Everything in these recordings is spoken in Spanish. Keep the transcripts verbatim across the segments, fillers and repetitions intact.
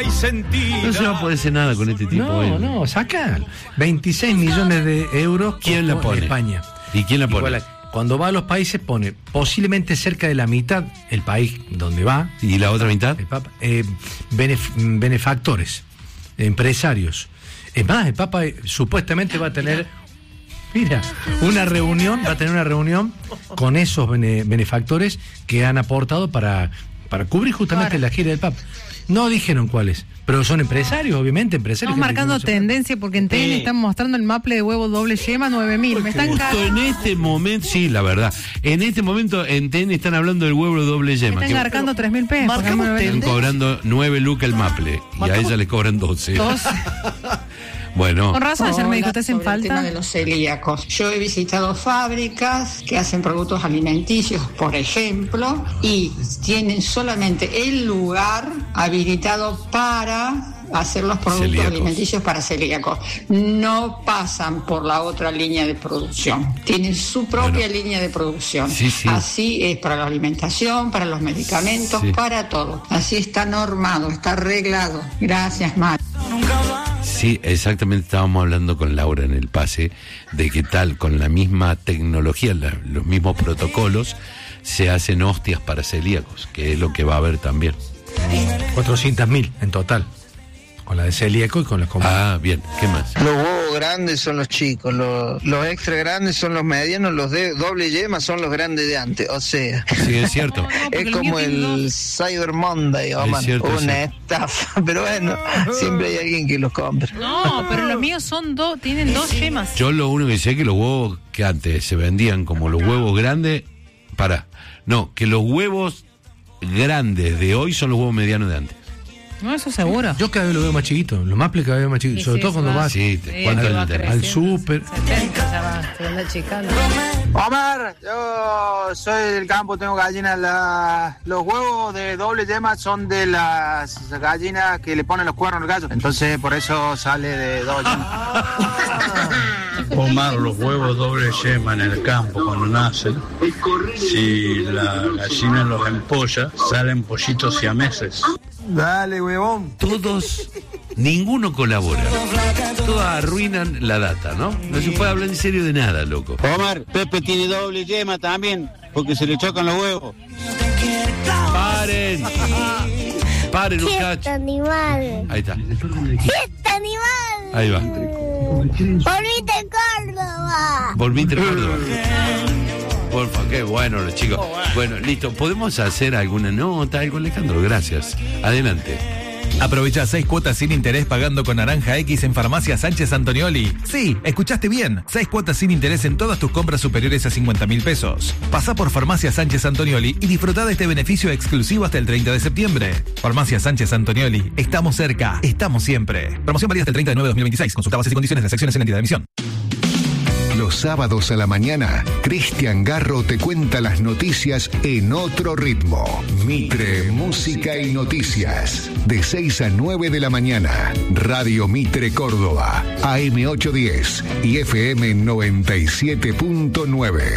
y sentida. No se va a poder hacer nada con este tipo. No, ¿eh? no, sacan veintiséis millones de euros. ¿Quién la pone? En España. ¿Y quién la pone? Igual, cuando va a los países pone posiblemente cerca de la mitad el país donde va. ¿Y la otra mitad? El Papa, eh, benef- benefactores, empresarios. Es más, el Papa eh, supuestamente va a tener, mira, una reunión, va a tener una reunión con esos bene- benefactores que han aportado para, para cubrir justamente Claro. la gira del Papa. No dijeron cuáles, pero son empresarios, obviamente, empresarios. Estamos que marcando tienen mucho- tendencia porque en T N están mostrando el maple de huevo doble yema nueve mil. Me están Justo cargando. en este momento, sí, la verdad. En este momento en T N están hablando del huevo doble Me yema. están que cargando tres mil pesos. marcamos porque no me están venden. cobrando nueve lucas el maple. Y a ella le cobran doce. Dos. Bueno. Con razón, ayer me dijo, Hola, ¿te hacen sobre el tema falta? de los celíacos. Yo he visitado fábricas que hacen productos alimenticios, por ejemplo, y tienen solamente el lugar habilitado para hacer los productos Celíacos. alimenticios para celíacos. No pasan por la otra línea de producción. Tienen su propia Bueno. línea de producción. Sí, sí. Así es para la alimentación, para los medicamentos, Sí. para todo. Así está normado, está arreglado. Gracias, Mar. Sí, exactamente, estábamos hablando con Laura en el pase de que tal, con la misma tecnología, la- los mismos protocolos, se hacen hostias para celíacos, que es lo que va a haber también. cuatrocientos mil en total, con la de celíaco y con las comunes. Ah, bien, ¿qué más? Los huevos grandes son los chicos, los, los extra grandes son los medianos, los de doble yema son los grandes de antes, o sea, Sí, es cierto. porque es el como mío tiene el dos. Cyber Monday, Omar, cierto, una sí. estafa, pero bueno, siempre hay alguien que los compra. No, pero los míos son dos, tienen dos yemas. Yo lo único que sé es que los huevos que antes se vendían como los huevos grandes, para, no, que los huevos grandes de hoy son los huevos medianos de antes. No, eso seguro. Yo cada vez lo veo más chiquito, los Maples cada vez más chiquitos, Sí, sobre sí, todo eso cuando va. vas Sí, te- ¿cuánto va años tenés? al creciendo. súper. setenta ya va, se anda achicando. Omar, yo soy del campo, tengo gallinas. La, los huevos de doble yema son de las gallinas que le ponen los cuernos al gallo. Entonces, por eso sale de dos yemas. Omar, los huevos doble yema en el campo cuando nacen, si la gallina los empolla, salen pollitos siameses. Dale, huevón. Todos, ninguno colabora. Todos arruinan la data, ¿no? No se puede hablar en serio de nada, loco. Omar, Pepe tiene doble yema también, porque se le chocan los huevos. ¡Paren! ¡Paren, un cacho! animal. Ahí está, ¡Fiesta animal! ahí va. ¡Volviste Córdoba! Volviste a Córdoba. Porfa, qué bueno los chicos. Bueno, listo. ¿Podemos hacer alguna nota, algo, Alejandro? Gracias. Adelante. Aprovecha seis cuotas sin interés pagando con Naranja X en Farmacia Sánchez Antonioli. Sí, escuchaste bien. Seis cuotas sin interés en todas tus compras superiores a cincuenta mil pesos. Pasá por Farmacia Sánchez Antonioli y disfrutá de este beneficio exclusivo hasta el treinta de septiembre. Farmacia Sánchez Antonioli. Estamos cerca. Estamos siempre. Promoción válida hasta el treinta de noviembre de dos mil veintiséis. Consulta bases y condiciones de las secciones en la entidad de emisión. Los sábados a la mañana, Cristian Garro te cuenta las noticias en otro ritmo. Mitre, música y noticias. De seis a nueve de la mañana. Radio Mitre Córdoba. A M ochocientos diez y F M noventa y siete punto nueve.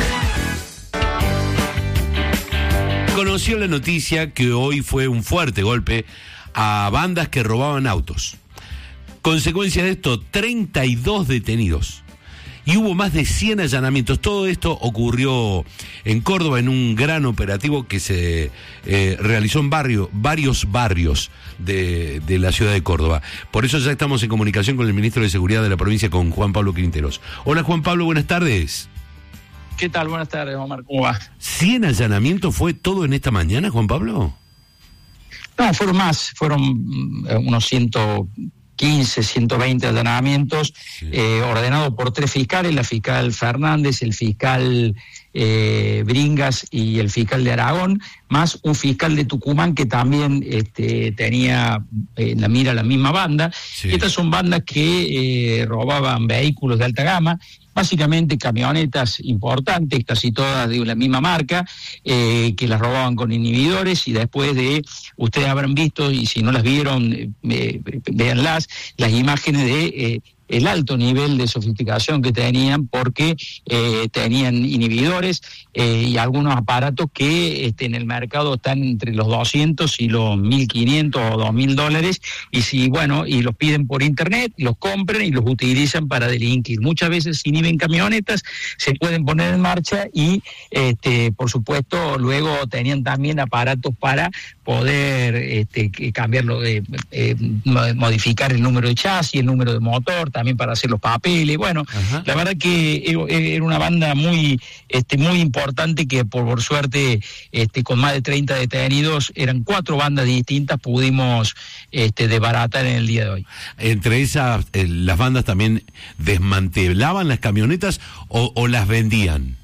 Conoció la noticia que hoy fue un fuerte golpe a bandas que robaban autos. Consecuencia de esto, treinta y dos detenidos. Y hubo más de cien allanamientos. Todo esto ocurrió en Córdoba en un gran operativo que se eh, realizó en barrio, varios barrios de, de la ciudad de Córdoba. Por eso ya estamos en comunicación con el ministro de Seguridad de la provincia, con Juan Pablo Quinteros. Hola Juan Pablo, buenas tardes. ¿Qué tal? Buenas tardes, Omar. ¿Cómo va? ¿cien allanamientos fue todo en esta mañana, Juan Pablo? No, fueron más. Fueron mm, unos ciento quince, ciento veinte allanamientos, Sí. eh, ordenados por tres fiscales, la fiscal Fernández, el fiscal eh, Bringas y el fiscal de Aragón, más un fiscal de Tucumán que también este, tenía en la mira la misma banda. Sí. Estas son bandas que eh, robaban vehículos de alta gama, básicamente camionetas importantes, casi todas de la misma marca, eh, que las robaban con inhibidores, y después de, ustedes habrán visto, y si no las vieron, eh, eh, véanlas, las imágenes de eh, el alto nivel de sofisticación que tenían, porque eh, tenían inhibidores eh, y algunos aparatos que este, en el mercado están entre los doscientos y los mil quinientos o dos mil dólares, y si bueno, y los piden por internet, los compran y los utilizan para delinquir. Muchas veces inhiben camionetas, se pueden poner en marcha y este, por supuesto luego tenían también aparatos para poder este, cambiarlo, de, eh, modificar el número de chasis, el número de motor, también para hacer los papeles. Bueno, ajá, la verdad que era una banda muy este, muy importante que por, por suerte este, con más de treinta detenidos, eran cuatro bandas distintas, pudimos este, desbaratar en el día de hoy. Entre esas, eh, las bandas también desmantelaban las camionetas o, o las vendían.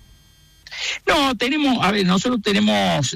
No, tenemos, a ver, nosotros tenemos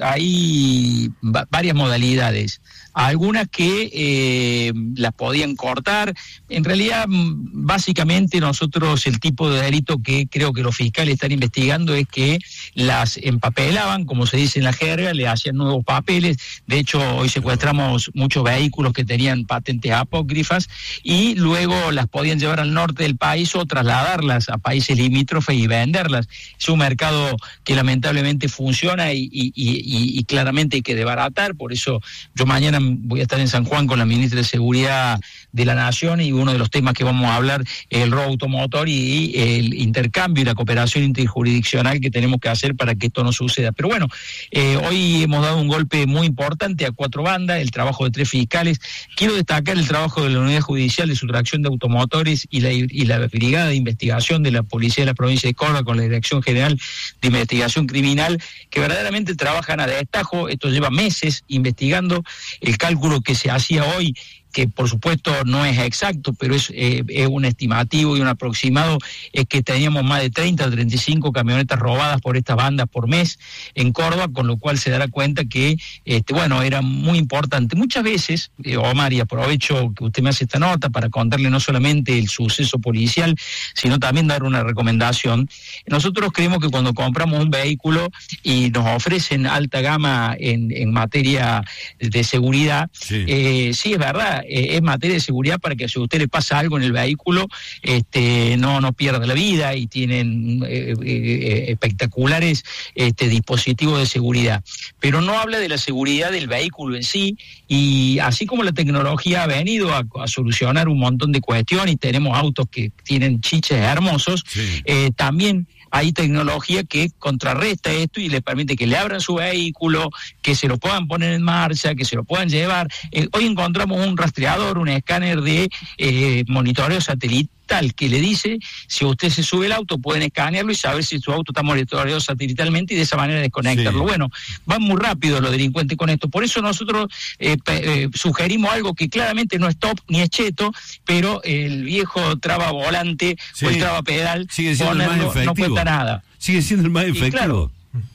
ahí va, varias modalidades. Algunas que eh, las podían cortar. En realidad, básicamente nosotros el tipo de delito que creo que los fiscales están investigando es que las empapelaban, como se dice en la jerga, le hacían nuevos papeles. De hecho, hoy secuestramos muchos vehículos que tenían patentes apócrifas y luego las podían llevar al norte del país o trasladarlas a países limítrofes y venderlas. Es un mercado que lamentablemente funciona y, y, y, y claramente hay que desbaratar. Por eso yo mañana voy a estar en San Juan con la ministra de Seguridad de la Nación y uno de los temas que vamos a hablar es el robo automotor y el intercambio y la cooperación interjurisdiccional que tenemos que hacer para que esto no suceda. Pero bueno, eh, hoy hemos dado un golpe muy importante a cuatro bandas, el trabajo de tres fiscales. Quiero destacar el trabajo de la Unidad Judicial de Sustracción de Automotores y la, y la Brigada de Investigación de la Policía de la Provincia de Córdoba con la Dirección General de Investigación Criminal, que verdaderamente trabajan a destajo. Esto lleva meses investigando. El cálculo que se hacía hoy, que por supuesto no es exacto, pero es, eh, es un estimativo y un aproximado, es que teníamos más de treinta o treinta y cinco camionetas robadas por estas bandas por mes en Córdoba, con lo cual se dará cuenta que, este, bueno, era muy importante. Muchas veces, eh, Omar, y aprovecho que usted me hace esta nota para contarle no solamente el suceso policial, sino también dar una recomendación. Nosotros creemos que cuando compramos un vehículo y nos ofrecen alta gama en, en materia de seguridad, sí, eh, sí es verdad, Eh, es materia de seguridad para que si a usted le pasa algo en el vehículo, este, no, no pierda la vida, y tienen eh, eh, espectaculares este, dispositivos de seguridad. Pero no habla de la seguridad del vehículo en sí, y así como la tecnología ha venido a, a solucionar un montón de cuestiones y tenemos autos que tienen chiches hermosos, sí, eh, también hay tecnología que contrarresta esto y le permite que le abran su vehículo, que se lo puedan poner en marcha, que se lo puedan llevar. Eh, hoy encontramos un rastreador, un escáner de eh, monitoreo satelital que le dice, si usted se sube el auto, pueden escanearlo y saber si su auto está monitoreado satelitalmente y de esa manera desconectarlo. Sí. Bueno, van muy rápido los delincuentes con esto. Por eso nosotros eh, eh, sugerimos algo que claramente no es top ni es cheto, pero el viejo traba volante, sí, o el traba pedal, sigue siendo ponerlo, el más efectivo. No cuesta nada. Sigue siendo el más efectivo. Y claro,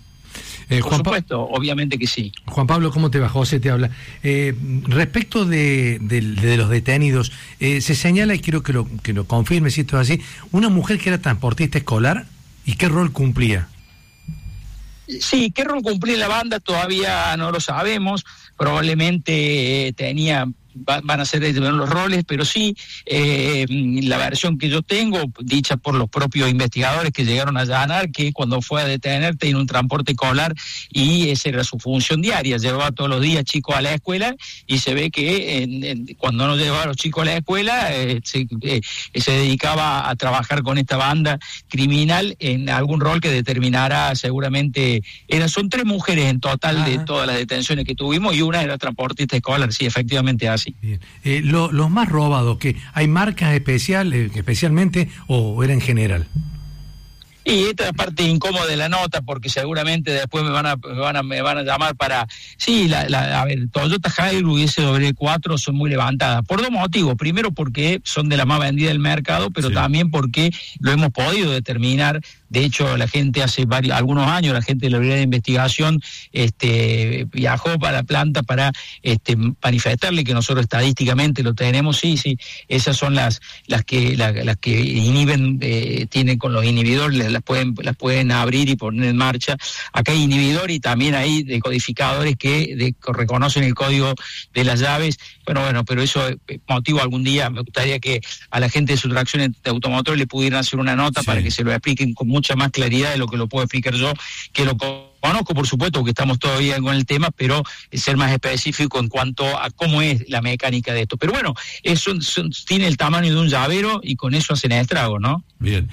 Eh, Por Juan supuesto, pa- obviamente que sí. Juan Pablo, ¿cómo te va? José te habla. Eh, respecto de, de, de los detenidos, eh, se señala, y quiero que lo, que lo confirme si esto es así, una mujer que era transportista escolar, ¿y qué rol cumplía? Sí, qué rol cumplía la banda todavía no lo sabemos, probablemente eh, tenía... van a ser los roles, pero sí, eh, la versión que yo tengo, dicha por los propios investigadores que llegaron a allanar, que cuando fue a detenerte en un transporte escolar, y esa era su función diaria, llevaba todos los días chicos a la escuela, y se ve que en, en, cuando no llevaba a los chicos a la escuela, eh, se, eh, se dedicaba a trabajar con esta banda criminal en algún rol que determinara seguramente, eran, son tres mujeres en total. Ajá. De todas las detenciones que tuvimos, y una era transportista escolar, sí, efectivamente así. Bien. Eh, lo, los más robados, ¿qué? ¿Hay marcas especiales, especialmente, o era en general? Y esta es la parte incómoda de la nota, porque seguramente después me van a me van a, me van a llamar para... Sí, la, la, a ver, Toyota Hilux y S W cuatro son muy levantadas, por dos motivos. Primero, porque son de la más vendida del mercado, pero sí, también porque lo hemos podido determinar De hecho, la gente hace varios, algunos años, la gente de la Unidad de Investigación este, viajó para la planta para este, manifestarle que nosotros estadísticamente lo tenemos. Sí, sí, esas son las las que la, las que inhiben, eh, tienen con los inhibidores, las pueden las pueden abrir y poner en marcha. Acá hay inhibidor y también hay decodificadores que de, reconocen el código de las llaves. Bueno, bueno, pero eso motivo algún día, me gustaría que a la gente de sustracción de automotor le pudieran hacer una nota sí. para que se lo expliquen con mucha más claridad de lo que lo puedo explicar yo, que lo conozco, por supuesto, porque estamos todavía con el tema, pero ser más específico en cuanto a cómo es la mecánica de esto. Pero bueno, eso son, tiene el tamaño de un llavero y con eso hacen estrago, ¿no? Bien.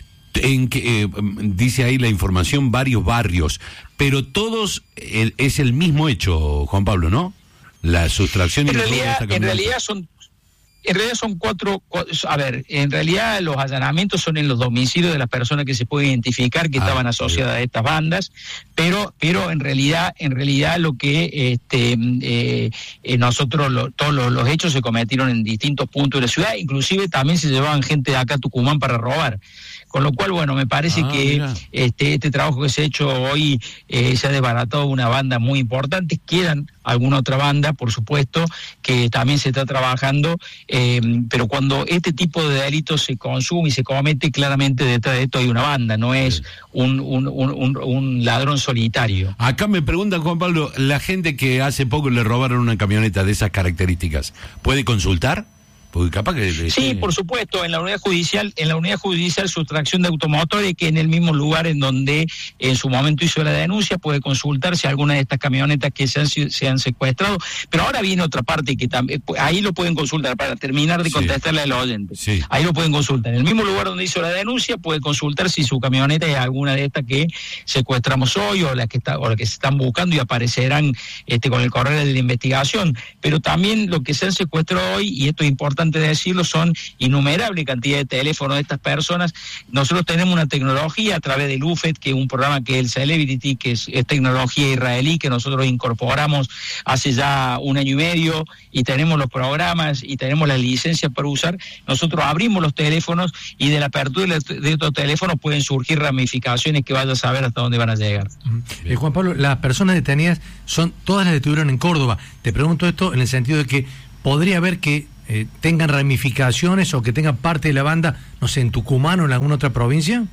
En que, eh, dice ahí la información, varios barrios, pero todos el, es el mismo hecho, Juan Pablo, ¿no? La sustracción en y realidad, esta en realidad son en realidad son cuatro, cuatro a ver, en realidad los allanamientos son en los domicilios de las personas que se puede identificar que ah, estaban asociadas sí. a estas bandas, pero pero en realidad en realidad lo que este eh, eh, nosotros lo, todos los, los hechos se cometieron en distintos puntos de la ciudad, inclusive también se llevaban gente de acá a Tucumán para robar. Con lo cual, bueno, me parece ah, que este, este trabajo que se ha hecho hoy eh, se ha desbaratado una banda muy importante. Quedan alguna otra banda, por supuesto, que también se está trabajando, eh, pero cuando este tipo de delitos se consume y se comete, claramente detrás de esto hay una banda, no es un, un, un, un ladrón solitario. Acá me pregunta Juan Pablo, la gente que hace poco le robaron una camioneta de esas características, ¿puede consultar? Porque capaz que... Sí, este... por supuesto, en la unidad judicial, en la unidad judicial sustracción de automotores, que en el mismo lugar en donde en su momento hizo la denuncia, puede consultar si alguna de estas camionetas que se han, se han secuestrado. Pero ahora viene otra parte que también, ahí lo pueden consultar, para terminar de sí. contestarle al oyente. Sí. Ahí lo pueden consultar. En el mismo lugar donde hizo la denuncia, puede consultar si su camioneta es alguna de estas que secuestramos hoy, o las que está, o las que se están buscando y aparecerán este, con el correr de la investigación. Pero también lo que se han secuestrado hoy, y esto es importante de decirlo, son innumerable cantidad de teléfonos de estas personas. Nosotros tenemos una tecnología a través del U F E D, que es un programa que es el Celebrity, que es, es tecnología israelí, que nosotros incorporamos hace ya un año y medio, y tenemos los programas y tenemos las licencias para usar. Nosotros abrimos los teléfonos y de la apertura de estos teléfonos pueden surgir ramificaciones que vaya a saber hasta dónde van a llegar. Eh, Juan Pablo, las personas detenidas son todas las detuvieron en Córdoba. Te pregunto esto en el sentido de que podría haber que Eh, tengan ramificaciones o que tengan parte de la banda, no sé, en Tucumán o en alguna otra provincia.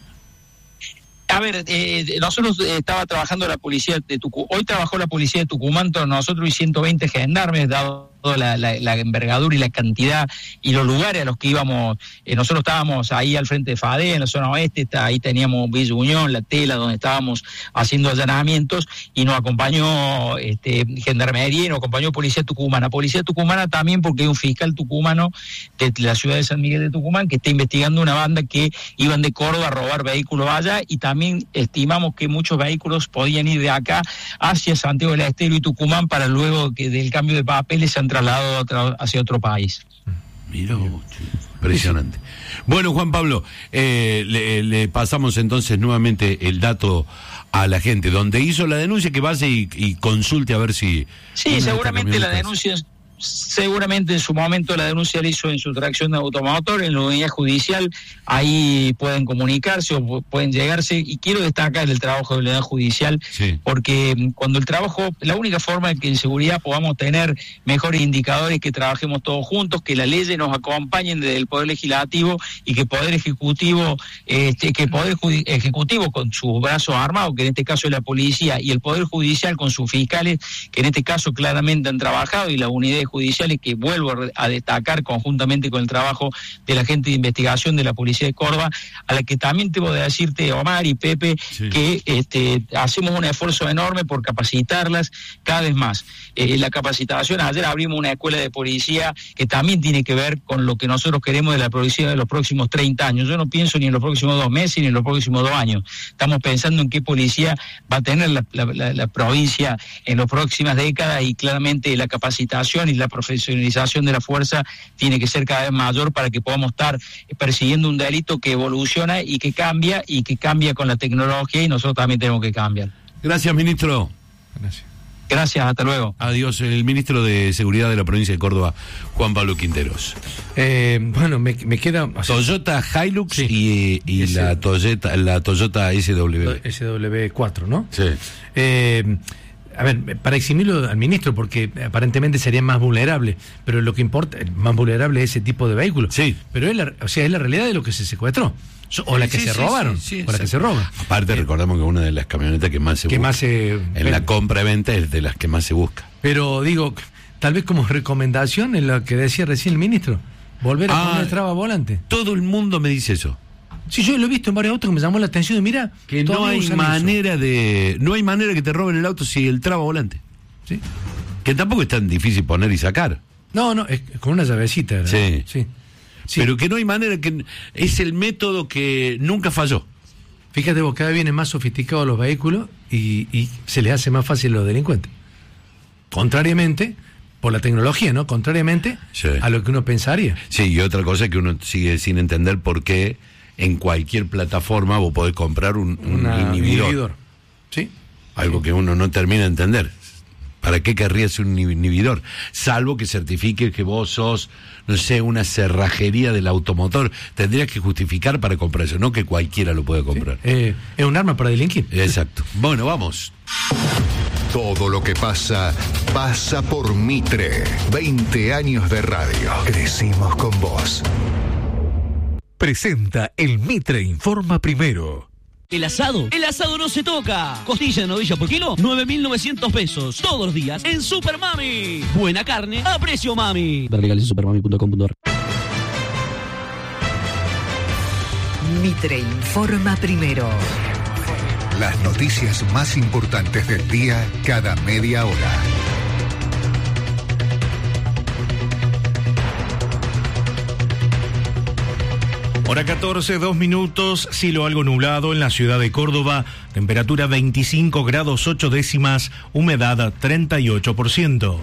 A ver, eh, nosotros eh, estaba trabajando la policía de Tucumán, hoy trabajó la policía de Tucumán, nosotros y ciento veinte gendarmes, dado La, la, la envergadura y la cantidad y los lugares a los que íbamos. Eh, nosotros estábamos ahí al frente de FADE, en la zona oeste, está, ahí teníamos Villa Unión, La Tela, donde estábamos haciendo allanamientos, y nos acompañó este, Gendarmería y nos acompañó Policía Tucumana. Policía Tucumana también, porque hay un fiscal tucumano de la ciudad de San Miguel de Tucumán que está investigando una banda que iban de Córdoba a robar vehículos allá, y también estimamos que muchos vehículos podían ir de acá hacia Santiago del Estero y Tucumán, para luego que del cambio de papeles se han trasladado otro, hacia otro país. Mira, impresionante. Bueno, Juan Pablo, eh, le, le pasamos entonces nuevamente el dato a la gente, donde hizo la denuncia, que vaya y, y consulte a ver si... Sí, seguramente la denuncia... Seguramente en su momento la denuncia la hizo en sustracción de automotor, en la unidad judicial, ahí pueden comunicarse o pueden llegarse, y quiero destacar el trabajo de la unidad judicial, sí. porque cuando el trabajo, la única forma de que en seguridad podamos tener mejores indicadores, que trabajemos todos juntos, que las leyes nos acompañen desde el Poder Legislativo, y que el Poder Ejecutivo, este, que el Poder Judi- Ejecutivo con sus brazos armados, que en este caso es la policía, y el Poder Judicial con sus fiscales, que en este caso claramente han trabajado, y la unidad judiciales, que vuelvo a destacar conjuntamente con el trabajo de la gente de investigación de la Policía de Córdoba, a la que también tengo de decirte, Omar y Pepe, sí. que este, hacemos un esfuerzo enorme por capacitarlas cada vez más. Eh, la capacitación, ayer abrimos una escuela de policía que también tiene que ver con lo que nosotros queremos de la policía de los próximos treinta años. Yo no pienso ni en los próximos dos meses ni en los próximos dos años. Estamos pensando en qué policía va a tener la, la, la, la provincia en las próximas décadas, y claramente la capacitación y la profesionalización de la fuerza tiene que ser cada vez mayor, para que podamos estar persiguiendo un delito que evoluciona y que cambia, y que cambia con la tecnología, y nosotros también tenemos que cambiar. Gracias, ministro. Gracias. Gracias, hasta luego. Adiós, el ministro de Seguridad de la provincia de Córdoba, Juan Pablo Quinteros. Eh, bueno, me, me queda... O sea, Toyota Hilux sí. y, y Ese, la Toyota la Toyota S W. S W cuatro, ¿no? Sí. Eh, a ver, para eximirlo al ministro, porque aparentemente sería más vulnerable, pero lo que importa, más vulnerable es ese tipo de vehículos. Sí. Pero es la, o sea, es la realidad de lo que se secuestró. O la que sí, se sí, robaron, sí, sí, o la que se roban. Aparte, eh, recordemos que una de las camionetas que más se que busca más se, en pero, la compra-venta es de las que más se busca. Pero digo, tal vez como recomendación en lo que decía recién el ministro, volver a ah, poner traba volante. Todo el mundo me dice eso. Sí, yo lo he visto en varios autos que me llamó la atención. Mira, que no hay manera eso. de, no hay manera que te roben el auto si el traba volante. Sí. Que tampoco es tan difícil poner y sacar. No, no, es con una llavecita. ¿verdad? Sí. Sí. Sí. Pero que no hay manera, que es el método que nunca falló. Fíjate vos, cada vez vienen más sofisticados los vehículos y, y se les hace más fácil a los delincuentes. Contrariamente, por la tecnología, ¿no? Contrariamente sí. a lo que uno pensaría. Sí, y otra cosa es que uno sigue sin entender por qué en cualquier plataforma vos podés comprar un, un inhibidor. inhibidor. Sí. Algo que uno no termina de entender. ¿Para qué querrías un inhibidor? Salvo que certifique que vos sos, no sé, una cerrajería del automotor. Tendrías que justificar para comprar eso, no que cualquiera lo puede comprar. Sí. Eh, es un arma para delinquir. Exacto. Bueno, vamos. Todo lo que pasa, pasa por Mitre. veinte años de radio. Crecimos con vos. Presenta el Mitre Informa Primero. El asado, el asado no se toca. Costilla de novilla por kilo, nueve mil novecientos pesos. Todos los días en Super Mami. Buena carne a precio mami. Ver legales en supermami punto com punto a r. Mitre Informa Primero. Las noticias más importantes del día cada media hora. Hora catorce, dos minutos, cielo algo nublado en la ciudad de Córdoba, temperatura veinticinco grados ocho décimas, humedad treinta y ocho por ciento.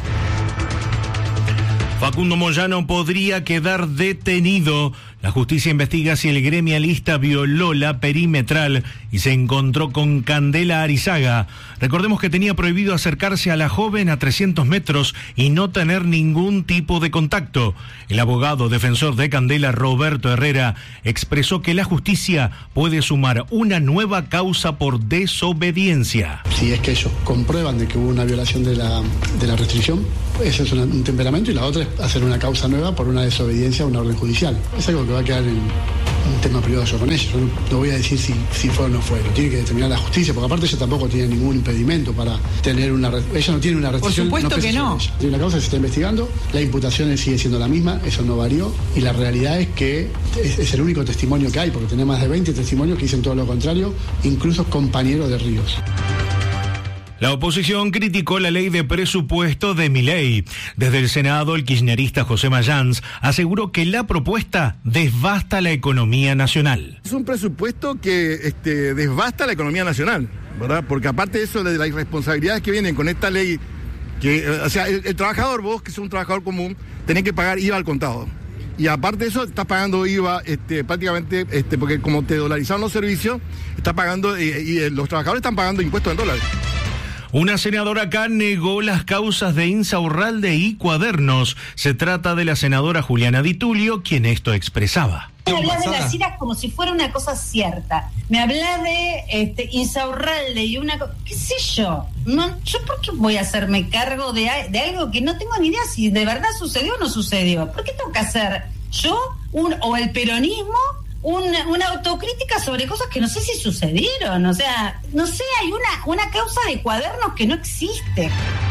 Facundo Moyano podría quedar detenido. La justicia investiga si el gremialista violó la perimetral y se encontró con Candela Arizaga. Recordemos que tenía prohibido acercarse a la joven a trescientos metros y no tener ningún tipo de contacto. El abogado defensor de Candela, Roberto Herrera, expresó que la justicia puede sumar una nueva causa por desobediencia. Si es que ellos comprueban de que hubo una violación de la, de la restricción, eso es una, un temperamento, y la otra es hacer una causa nueva por una desobediencia a una orden judicial. Es algo que va a quedar en un tema privado yo con ellos. Yo no, no voy a decir si, si fue o no fue. Lo tiene que determinar la justicia, porque aparte ella tampoco tiene ningún impedimento para tener una... Ella no tiene una restricción. Por supuesto no que no. Tiene una causa, se está investigando, la imputación sigue siendo la misma, eso no varió, y la realidad es que es, es el único testimonio que hay, porque tenemos más de veinte testimonios que dicen todo lo contrario, incluso compañeros de Ríos. La oposición criticó la ley de presupuesto de Milei. Desde el Senado, el kirchnerista José Mayans aseguró que la propuesta desbasta la economía nacional. Es un presupuesto que este, desbasta la economía nacional, ¿verdad? Porque aparte de eso, de las irresponsabilidades que vienen con esta ley, que, o sea, el, el trabajador, vos que sos un trabajador común, tenés que pagar I V A al contado. Y aparte de eso, estás pagando I V A este, prácticamente, este, porque como te dolarizaron los servicios, estás pagando, y, y los trabajadores están pagando impuestos en dólares. Una senadora acá negó las causas de Insaurralde y Cuadernos. Se trata de la senadora Juliana Di Tulio, quien esto expresaba. Me habla de las iras como si fuera una cosa cierta. Me habla de este, Insaurralde y una cosa... ¿Qué sé yo? No, ¿yo por qué voy a hacerme cargo de, de algo que no tengo ni idea si de verdad sucedió o no sucedió? ¿Por qué tengo que hacer yo un, o el peronismo... Una, una autocrítica sobre cosas que no sé si sucedieron? O sea, no sé, hay una, una causa de Cuadernos que no existe.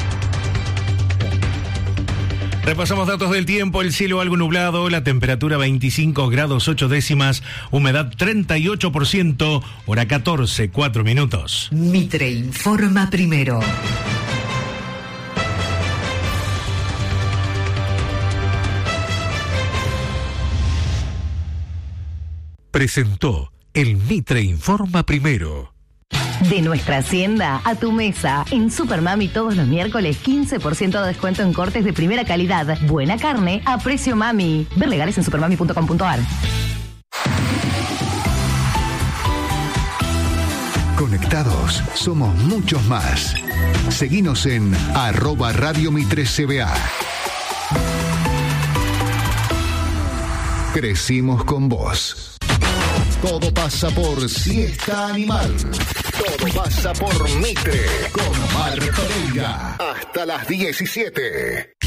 Repasamos datos del tiempo, el cielo algo nublado, la temperatura veinticinco grados ocho décimas, humedad treinta y ocho por ciento, hora catorce, cuatro minutos. Mitre Informa Primero. Presentó el Mitre Informa Primero. De nuestra hacienda a tu mesa. En Super Mami todos los miércoles quince por ciento de descuento en cortes de primera calidad. Buena carne a precio mami. Ver legales en supermami punto com punto a r. Conectados somos muchos más. Seguinos en arroba Radio Mitre C B A. Crecimos con vos. Todo pasa por Siesta Animal. Todo pasa por Mitre con Omar Pereira. Hasta las diecisiete.